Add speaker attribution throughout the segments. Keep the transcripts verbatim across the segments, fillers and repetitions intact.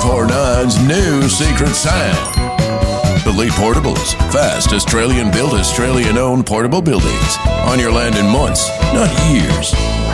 Speaker 1: four nine's new secret sound. Elite Portables. Fast, Australian-built, Australian-owned portable buildings. On your land in months, not years.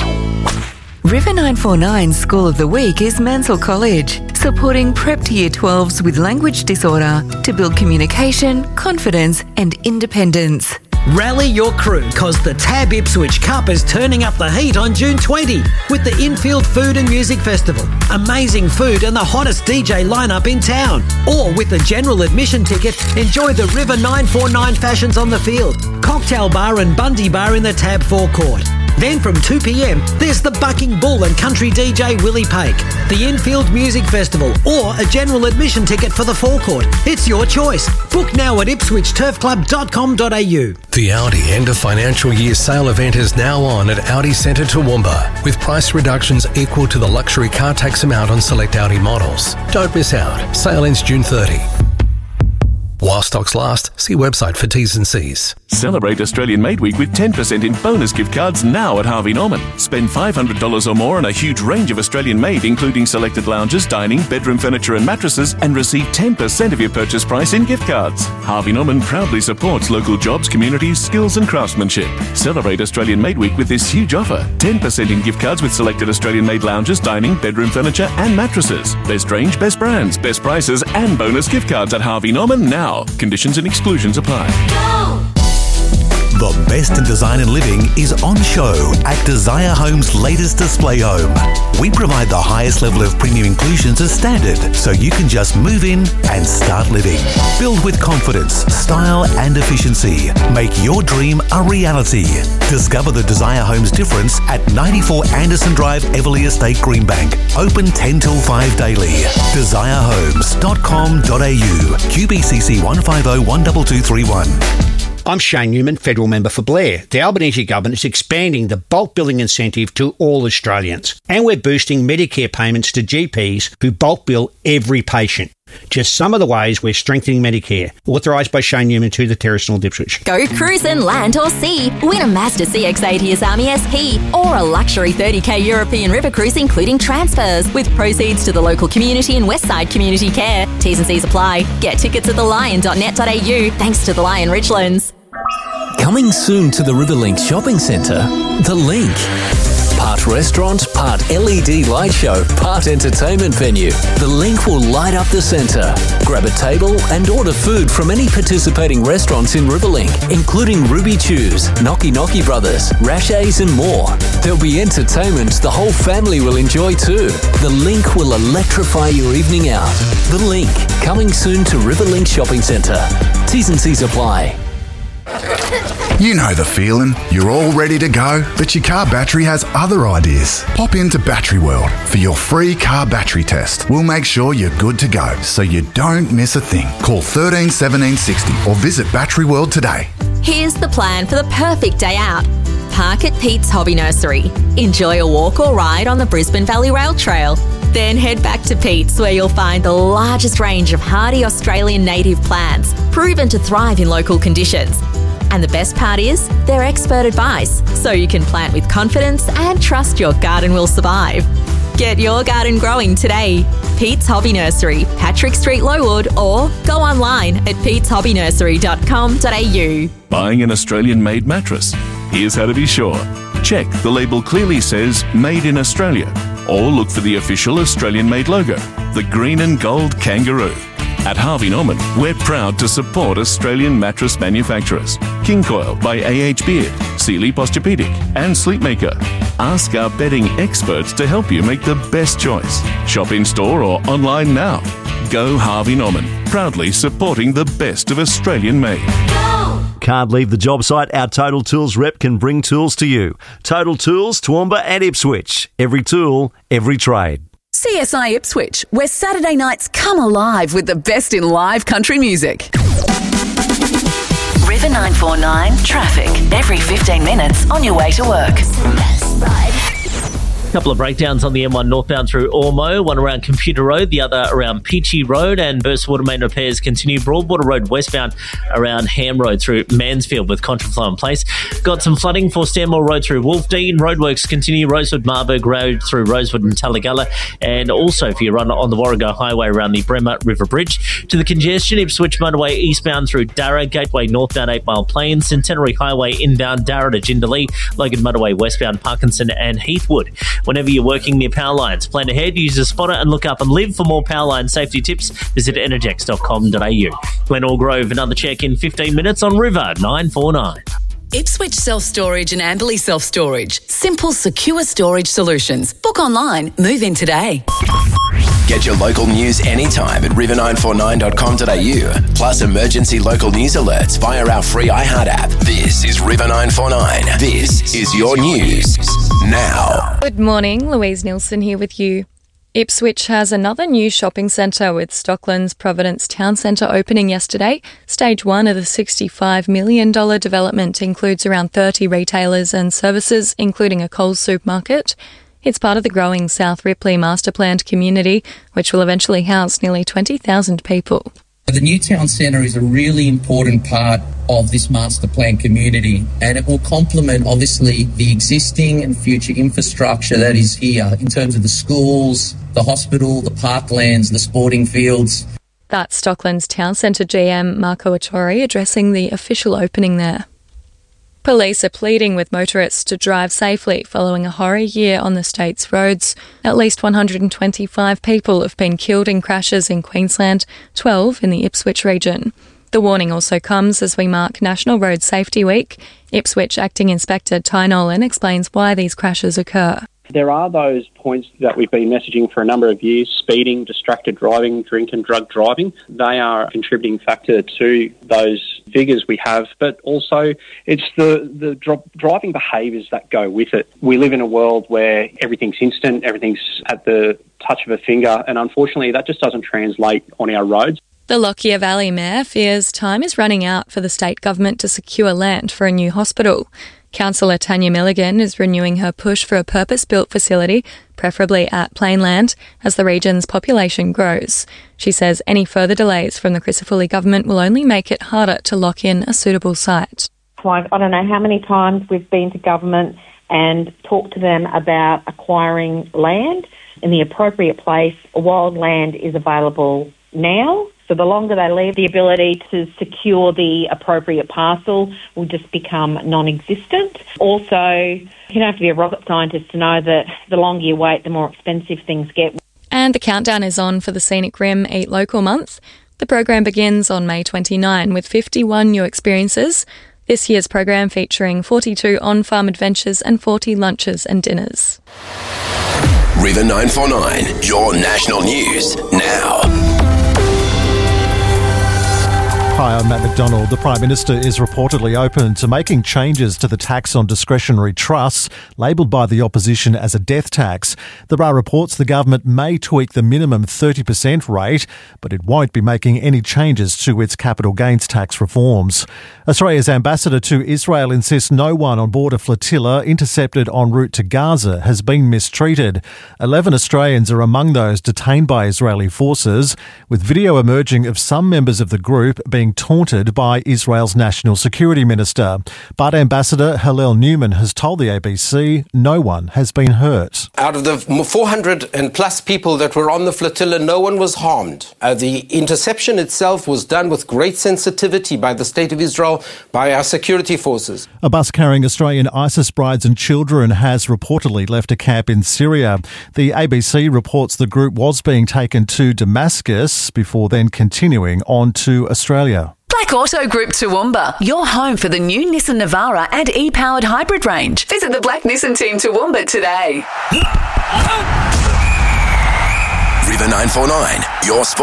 Speaker 2: River nine forty-nine's School of the Week is Mansell College, supporting prep to Year twelves with language disorder to build communication, confidence and independence.
Speaker 3: Rally your crew, cause the Tab Ipswich Cup is turning up the heat on June twentieth with the Infield Food and Music Festival. Amazing food and the hottest D J lineup in town. Or with the general admission ticket, enjoy the River nine forty-nine fashions on the field, cocktail bar and Bundy bar in the Tab forecourt. Then from two p.m, there's the Bucking Bull and country D J Willie Pake, the Infield Music Festival, or a general admission ticket for the forecourt. It's your choice. Book now at ipswich turf club dot com dot a u.
Speaker 4: The Audi end of financial year sale event is now on at Audi Centre Toowoomba, with price reductions equal to the luxury car tax amount on select Audi models. Don't miss out. Sale ends June thirtieth. While stocks last, see website for T's and C's.
Speaker 5: Celebrate Australian Made Week with ten percent in bonus gift cards now at Harvey Norman. Spend five hundred dollars or more on a huge range of Australian made, including selected lounges, dining, bedroom furniture and mattresses, and receive ten percent of your purchase price in gift cards. Harvey Norman proudly supports local jobs, communities, skills and craftsmanship. Celebrate Australian Made Week with this huge offer. ten percent in gift cards with selected Australian made lounges, dining, bedroom furniture and mattresses. Best range, best brands, best prices and bonus gift cards at Harvey Norman now. Conditions and exclusions apply.
Speaker 6: Go! The best in design and living is on show at Desire Home's latest display home. We provide the highest level of premium inclusions as standard, so you can just move in and start living. Build with confidence, style and efficiency. Make your dream a reality. Discover the Desire Home's difference at ninety-four Anderson Drive, Everleigh Estate, Greenbank. Open ten till five daily. desire homes dot com dot a u. Q B C C one five zero one two two three one.
Speaker 7: I'm Shane Newman, Federal Member for Blair. The Albanese Government is expanding the bulk billing incentive to all Australians. And we're boosting Medicare payments to G Ps who bulk bill every patient. Just some of the ways we're strengthening Medicare. Authorised by Shane Newman to the Terrace North Ipswich.
Speaker 8: Go cruising, land or sea. Win a Mazda C X eighty as Army S P or a luxury thirty k European river cruise including transfers with proceeds to the local community and Westside Community Care. T's and C's apply. Get tickets at the lion dot net dot a u thanks to the Lion Ridge Loans.
Speaker 9: Coming soon to the Riverlink Shopping Centre, The Link. Part restaurant, part L E D light show, part entertainment venue. The Link will light up the centre. Grab a table and order food from any participating restaurants in Riverlink, including Ruby Chews, Knocky Knocky Brothers, Rashays and more. There'll be entertainment the whole family will enjoy too. The Link will electrify your evening out. The Link, coming soon to Riverlink Shopping Centre. T's and C's apply.
Speaker 10: You know the feeling. You're all ready to go, but your car battery has other ideas. Pop into Battery World for your free car battery test. We'll make sure you're good to go, so you don't miss a thing. Call thirteen seventeen sixty or visit Battery World today.
Speaker 8: Here's the plan for the perfect day out. Park at Pete's Hobby Nursery. Enjoy a walk or ride on the Brisbane Valley Rail Trail. Then head back to Pete's, where you'll find the largest range of hardy Australian native plants, proven to thrive in local conditions. And the best part is, they're expert advice, so you can plant with confidence and trust your garden will survive. Get your garden growing today. Pete's Hobby Nursery, Patrick Street, Lowood, or go online at petes hobby nursery dot com dot a u.
Speaker 5: Buying an Australian-made mattress? Here's how to be sure. Check the label clearly says Made in Australia, or look for the official Australian-made logo, the green and gold kangaroo. At Harvey Norman, we're proud to support Australian mattress manufacturers. King Coil by A H Beard, Sealy Posturepedic and Sleepmaker. Ask our bedding experts to help you make the best choice. Shop in-store or online now. Go Harvey Norman, proudly supporting the best of Australian made.
Speaker 11: Can't leave the job site? Our Total Tools rep can bring tools to you. Total Tools, Toowoomba and Ipswich. Every tool, every trade.
Speaker 12: C S I Ipswich, where Saturday nights come alive with the best in live country music.
Speaker 2: River nine forty-nine traffic every fifteen minutes on your way to work.
Speaker 13: couple of breakdowns on the M one northbound through Ormo, one around Computer Road, the other around Peachy Road, and burst water main repairs continue Broadwater Road westbound around Ham Road through Mansfield with contraflow in place. Got some flooding for Stanmore Road through Wolfdean. Roadworks continue Rosewood Marburg Road through Rosewood and Tullagalla, and also if you run on the Warrego Highway around the Bremer River Bridge. To the congestion, Ipswich Motorway eastbound through Darra, Gateway northbound eight Mile Plains, Centenary Highway inbound Darra to Jindalee, Logan Motorway westbound Parkinson and Heathwood. Whenever you're working near power lines, plan ahead, use a spotter and look up and live. For more power line safety tips, visit energex dot com dot a u. Glenelg Grove, another check in fifteen minutes on River nine four nine.
Speaker 12: Ipswich Self-Storage and Amberley Self-Storage. Simple, secure storage solutions. Book online. Move in today.
Speaker 14: Get your local news anytime at river nine four nine dot com dot a u. Plus emergency local news alerts via our free iHeart app. This is River nine four nine. This is your news now.
Speaker 15: Good morning, Louise Nielsen here with you. Ipswich has another new shopping centre with Stockland's Providence Town Centre opening yesterday. Stage one of the sixty-five million dollars development includes around thirty retailers and services, including a Coles supermarket. It's part of the growing South Ripley master planned community, which will eventually house nearly twenty thousand people.
Speaker 16: The new town centre is a really important part of this master plan community, and it will complement, obviously, the existing and future infrastructure that is here in terms of the schools, the hospital, the parklands, the sporting fields.
Speaker 15: That's Stockland's Town Centre G M Marco Attori addressing the official opening there. Police are pleading with motorists to drive safely following a horror year on the state's roads. At least one hundred twenty-five people have been killed in crashes in Queensland, twelve in the Ipswich region. The warning also comes as we mark National Road Safety Week. Ipswich Acting Inspector Ty Nolan explains why these crashes occur.
Speaker 17: There are those points that we've been messaging for a number of years: speeding, distracted driving, drink and drug driving. They are a contributing factor to those figures we have, but also it's the, the dr- driving behaviours that go with it. We live in a world where everything's instant, everything's at the touch of a finger, and unfortunately that just doesn't translate on our roads.
Speaker 15: The Lockyer Valley Mayor fears time is running out for the state government to secure land for a new hospital. Councillor Tanya Milligan is renewing her push for a purpose-built facility, preferably at Plainland, as the region's population grows. She says any further delays from the Crisafulli government will only make it harder to lock in a suitable site.
Speaker 18: Like, I don't know how many times we've been to government and talked to them about acquiring land in the appropriate place while land is available now. So the longer they leave, the ability to secure the appropriate parcel will just become non-existent. Also, you don't have to be a rocket scientist to know that the longer you wait, the more expensive things get.
Speaker 15: And the countdown is on for the Scenic Rim Eat Local month. The program begins on May twenty-ninth with fifty-one new experiences. This year's program featuring forty-two on-farm adventures and forty lunches and dinners.
Speaker 14: River nine four nine, your national news now.
Speaker 19: Hi, I'm Matt McDonald. The Prime Minister is reportedly open to making changes to the tax on discretionary trusts, labelled by the opposition as a death tax. There are reports the government may tweak the minimum thirty percent rate, but it won't be making any changes to its capital gains tax reforms. Australia's ambassador to Israel insists no one on board a flotilla intercepted en route to Gaza has been mistreated. Eleven Australians are among those detained by Israeli forces, with video emerging of some members of the group being taunted by Israel's National Security Minister. But Ambassador Hillel Newman has told the A B C no one has been hurt.
Speaker 20: Out of the four hundred and plus people that were on the flotilla, no one was harmed. Uh, the interception itself was done with great sensitivity by the State of Israel, by our security forces.
Speaker 19: A bus carrying Australian ISIS brides and children has reportedly left a camp in Syria. The A B C reports the group was being taken to Damascus before then continuing on to Australia.
Speaker 12: Black Auto Group Toowoomba, your home for the new Nissan Navara and e-powered hybrid range. Visit the Black Nissan team Toowoomba today.
Speaker 14: River nine four nine, your sport.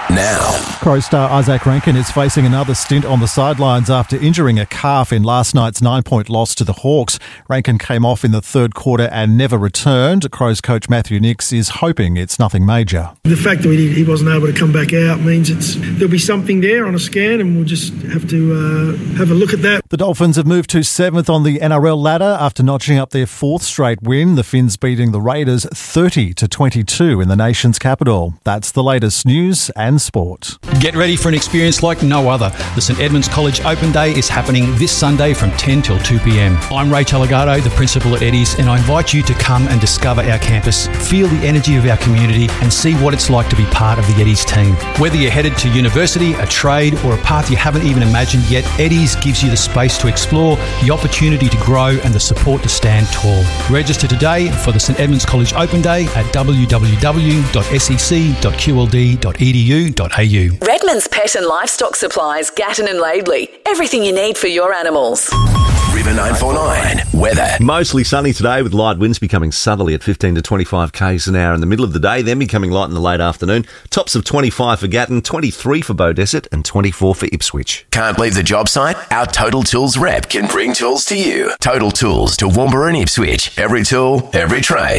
Speaker 14: now.
Speaker 19: Crows star Isaac Rankin is facing another stint on the sidelines after injuring a calf in last night's nine-point loss to the Hawks. Rankin came off in the third quarter and never returned. Crows coach Matthew Nix is hoping it's nothing major.
Speaker 21: The fact that he wasn't able to come back out means it's there'll be something there on a scan, and we'll just have to uh, have a look at that.
Speaker 19: The Dolphins have moved to seventh on the N R L ladder after notching up their fourth straight win. The Finns beating the Raiders thirty to twenty-two in the nation's capital. That's the latest news and sport.
Speaker 22: Get ready for an experience like no other. The St Edmunds College Open Day is happening this Sunday from ten till two p m. I'm Ray Talagato, the principal at Eddie's, and I invite you to come and discover our campus, feel the energy of our community, and see what it's like to be part of the Eddie's team. Whether you're headed to university, a trade, or a path you haven't even imagined yet, Eddie's gives you the space to explore, the opportunity to grow, and the support to stand tall. Register today for the St Edmunds College Open Day at w w w dot s e c dot q l d dot e d u dot a u.
Speaker 12: Redmond's Pet and Livestock Supplies, Gatton and Laidley. Everything you need for your animals.
Speaker 14: River nine four nine weather.
Speaker 11: Mostly sunny today with light winds becoming southerly at fifteen to twenty-five k's an hour in the middle of the day, then becoming light in the late afternoon. Tops of twenty-five for Gatton, twenty-three for Beaudesert and twenty-four for Ipswich.
Speaker 14: Can't leave the job site? Our Total Tools rep can bring tools to you. Total Tools, Toowoomba and Ipswich. Every tool, every trade.